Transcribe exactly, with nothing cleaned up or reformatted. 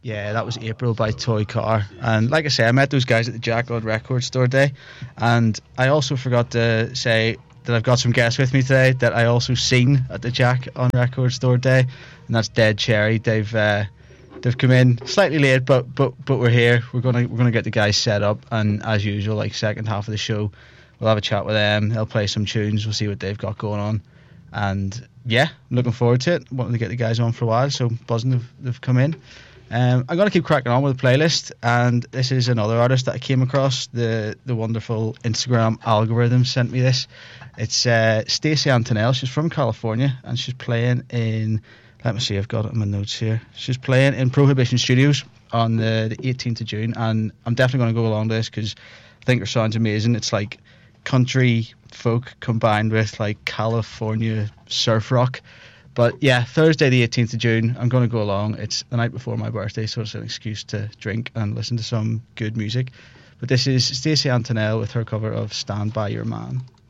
Yeah, that was April by Toy Car. And like I say, I met those guys at the Jack on Record Store Day. And I also forgot to say that I've got some guests with me today that I also seen at the Jack on Record Store Day. And that's Dead Cherry. They've uh, they've come in slightly late, but but but we're here. We're gonna we're gonna get the guys set up, and as usual, like second half of the show, we'll have a chat with them. They'll play some tunes. We'll see what they've got going on. And yeah, I'm looking forward to it. Wanting to get the guys on for a while, so buzzing they've, they've come in. Um, I'm going to keep cracking on with the playlist, and this is another artist that I came across. The the wonderful Instagram algorithm sent me this. It's uh, Stacey Antonell. She's from California, and she's playing in, let me see, I've got it in my notes here. She's playing in Prohibition Studios on the, the eighteenth of June, and I'm definitely going to go along to this because I think her sound's amazing. It's like country folk combined with like California surf rock. But yeah, Thursday the eighteenth of June, I'm going to go along. It's the night before my birthday, so it's an excuse to drink and listen to some good music. But this is Stacey Antonell with her cover of Stand By Your Man.